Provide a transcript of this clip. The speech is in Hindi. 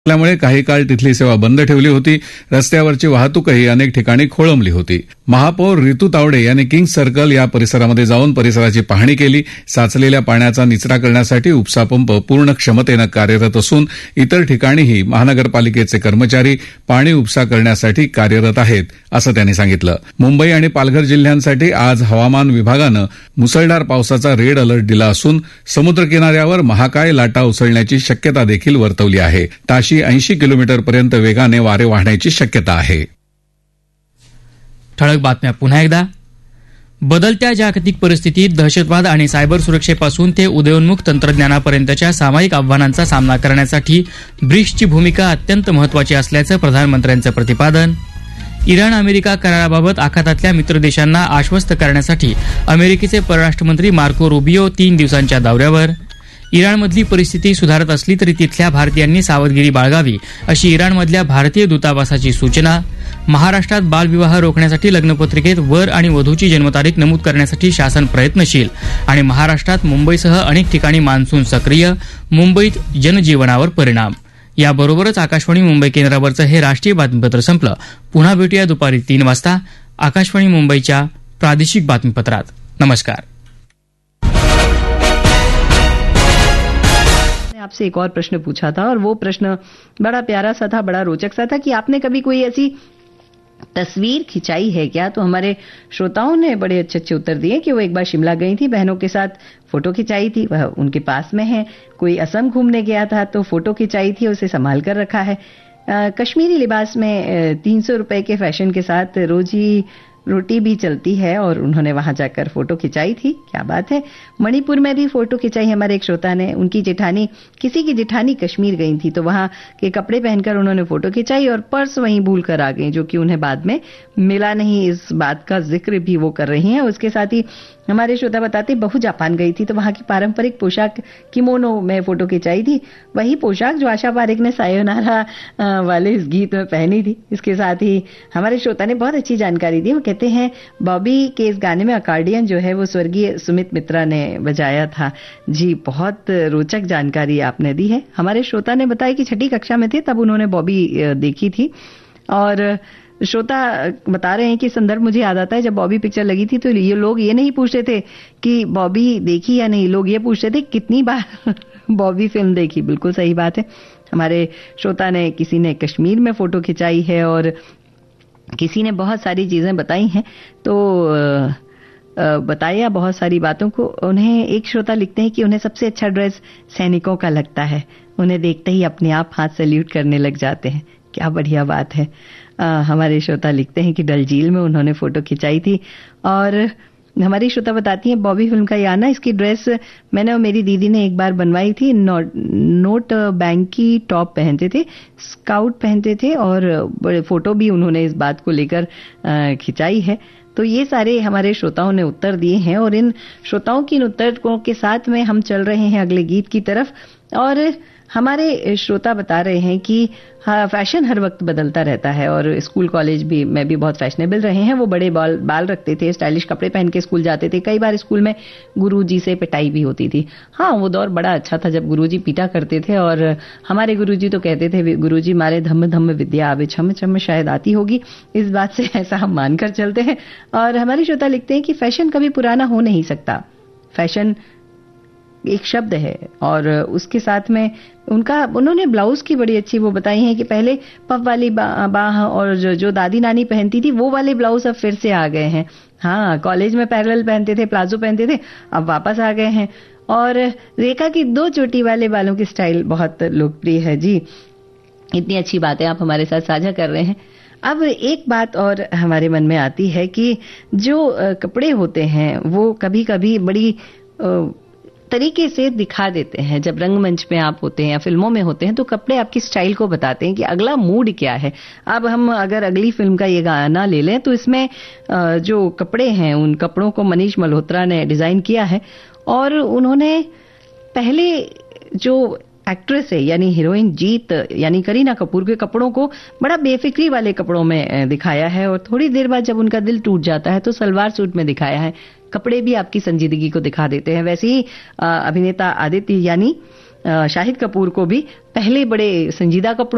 असल्यामुळे काही काळ तिथली सेवा बंद ठेवली होती. रस्त्यावरची वाहतूकही अनेक ठिकाणी खोळंबली होती. महापौर रितू तावडे यांनी किंग्ज सर्कल या परिसरामध्ये जाऊन परिसराची पाहणी केली. साचलेल्या पाण्याचा निचरा करण्यासाठी उपसा पंप पूर्ण क्षमतेनं कार्यरत असून इतर ठिकाणीही महानगरपालिकेचे कर्मचारी पाणी उपसा करण्यासाठी कार्यरत आहेत, असं त्यांनी सांगितलं. मुंबई आणि पालघर जिल्ह्यांसाठी आज हवामान विभागानं मुसळधार पावसाचा रेड अलर्ट दिला असून समुद्रकिनाऱ्यावर महाकाय लाटा उसळण्याची शक्यता देखील वर्तवली आहे. ताशी 80 किलोमीटरपर्यंत वेगाने वारे वाहण्याची शक्यता आहे. ठळक बातम्या पुन्हा एकदा. बदलत्या जागतिक परिस्थितीत दहशतवाद आणि सायबर सुरक्षेपासून ते उदयोन्मुख तंत्रज्ञानापर्यंतच्या सामायिक आव्हानांचा सामना करण्यासाठी ब्रिक्सची भूमिका अत्यंत महत्वाची असल्याचं प्रधानमंत्र्यांचं प्रतिपादन. इराण अमेरिका कराराबाबत आखातातल्या मित्र देशांना आश्वस्त करण्यासाठी अमेरिकेचे परराष्ट्रमंत्री मार्को रुबियो 3 दिवसांच्या दौऱ्यावर. इराणमधली परिस्थिती सुधारत असली तरी तिथल्या भारतीयांनी सावधगिरी बाळगावी, अशी इराणमधल्या भारतीय दूतावासाची सूचना. महाराष्ट्रात बालविवाह रोखण्यासाठी लग्नपत्रिकेत वर आणि वधूची जन्मतारीख नमूद करण्यासाठी शासन प्रयत्नशील. आणि महाराष्ट्रात मुंबईसह अनेक ठिकाणी मान्सून सक्रिय, मुंबईत जनजीवनावर परिणाम. याबरोबरच आकाशवाणी मुंबई केंद्रावरचं हे राष्ट्रीय बातमीपत्र संपलं. पुन्हा भेटूया दुपारी 3 वाजता आकाशवाणी मुंबईच्या प्रादेशिक बातमीपत्रात. नमस्कार. आपसे एक और प्रश्न पूछा था और वो प्रश्न बड़ा प्यारा सा था, बड़ा रोचक सा था कि आपने कभी कोई ऐसी तस्वीर खिंचाई है क्या? तो हमारे श्रोताओं ने बड़े अच्छे अच्छे उत्तर दिए कि वो एक बार शिमला गई थी, बहनों के साथ फोटो खिंचाई थी, वह उनके पास में है. कोई असम घूमने गया था तो फोटो खिंचाई थी, उसे संभाल कर रखा है. कश्मीरी लिबास में 300 रुपए के फैशन के साथ रोजी रोटी भी चलती है और उन्होंने वहां जाकर फोटो खिंचाई थी. क्या बात है. मणिपुर में भी फोटो खिंचाई हमारे एक श्रोता ने. उनकी जेठानी, किसी की जेठानी कश्मीर गई थी तो वहां के कपड़े पहनकर उन्होंने फोटो खिंचाई और पर्स वहीं भूल कर आ गई, जो कि उन्हें बाद में मिला नहीं. इस बात का जिक्र भी वो कर रही हैं. उसके साथ ही हमारे श्रोता बताते बहू जापान गई थी तो वहां की पारंपरिक पोशाक किमोनो में फोटो खिंचाई थी. वही पोशाक जो आशा पारेख ने सायोनारा वाले इस गीत में पहनी थी. इसके साथ ही हमारे श्रोता ने बहुत अच्छी जानकारी दी. वो कहते हैं बॉबी के इस गाने में अकॉर्डियन जो है वो स्वर्गीय सुमित मित्रा ने बजाया था. जी, बहुत रोचक जानकारी आपने दी है. हमारे श्रोता ने बताया कि 6ठी कक्षा में थे तब उन्होंने बॉबी देखी थी. और श्रोता बता रहे हैं कि संदर्भ मुझे याद आता है, जब बॉबी पिक्चर लगी थी तो ये लोग ये नहीं पूछते थे कि बॉबी देखी या नहीं, लोग ये पूछते थे कितनी बार बॉबी फिल्म देखी. बिल्कुल सही बात है. हमारे श्रोता ने, किसी ने कश्मीर में फोटो खिंचाई है और किसी ने बहुत सारी चीजें बताई हैं. तो बताया बहुत सारी बातों को. उन्हें एक श्रोता लिखते हैं कि उन्हें सबसे अच्छा ड्रेस सैनिकों का लगता है, उन्हें देखते ही अपने आप हाथ सैल्यूट करने लग जाते हैं. क्या बढ़िया बात है. हमारे श्रोता लिखते हैं कि डल झील में उन्होंने फोटो खिंचाई थी. और हमारी श्रोता बताती हैं बॉबी फिल्म का याद ना, इसकी ड्रेस मैंने और मेरी दीदी ने एक बार बनवाई थी. नोट बैंक की टॉप पहनते थे, स्काउट पहनते थे और बड़े फोटो भी उन्होंने इस बात को लेकर खिंचाई है. तो ये सारे हमारे श्रोताओं ने उत्तर दिए हैं और इन श्रोताओं की इन उत्तरों के साथ में हम चल रहे हैं अगले गीत की तरफ. और हमारे श्रोता बता रहे हैं कि हाँ, फैशन हर वक्त बदलता रहता है और स्कूल कॉलेज भी में भी बहुत फैशनेबल रहे हैं. वो बड़े बाल रखते थे, स्टाइलिश कपड़े पहन के स्कूल जाते थे. कई बार स्कूल में गुरुजी से पिटाई भी होती थी. हाँ, वो दौर बड़ा अच्छा था जब गुरुजी पीटा करते थे. और हमारे गुरुजी तो कहते थे, गुरुजी मारे धम्म धम्म विद्या आवे छम छम, शायद आती होगी. इस बात से ऐसा हम मानकर चलते हैं. और हमारे श्रोता लिखते हैं कि फैशन कभी पुराना हो नहीं सकता. फैशन एक शब्द है. और उसके साथ में उन्होंने ब्लाउज की बड़ी अच्छी वो बताई है कि पहले पफ वाली बाह और जो दादी नानी पहनती थी वो वाले ब्लाउज अब फिर से आ गए हैं. हाँ, कॉलेज में पैरेलल पहनते थे, प्लाजो पहनते थे, अब वापस आ गए हैं. और रेखा की 2 चोटी वाले बालों की स्टाइल बहुत लोकप्रिय है. जी, इतनी अच्छी बातें आप हमारे साथ साझा कर रहे हैं. अब एक बात और हमारे मन में आती है कि जो कपड़े होते हैं वो कभी कभी बड़ी तरीके से दिखा देते हैं. जब रंगमंच में आप होते हैं या फिल्मों में होते हैं तो कपड़े आपकी स्टाइल को बताते हैं कि अगला मूड क्या है. अब हम अगर अगली फिल्म का ये गाना ले लें तो इसमें जो कपड़े हैं उन कपड़ों को मनीष मल्होत्रा ने डिजाइन किया है. और उन्होंने पहले जो एक्ट्रेस है यानी हीरोइन जीत यानी करीना कपूर के कपड़ों को बड़ा बेफिक्री वाले कपड़ों में दिखाया है. और थोड़ी देर बाद जब उनका दिल टूट जाता है तो सलवार सूट में दिखाया है. कपड़े भी आपकी संजीदगी को दिखा देते हैं. वैसे ही अभिनेता आदित्य यानी शाहिद कपूर को भी पहले बड़े संजीदा कपड़ों